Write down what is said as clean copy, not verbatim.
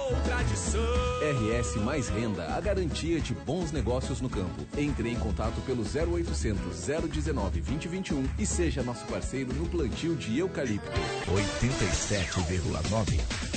tradição. RS Mais Renda, a garantia de bons negócios no campo. Entre em contato pelo 0800 019 2021 e seja nosso parceiro no plantio de eucalipto. 87,9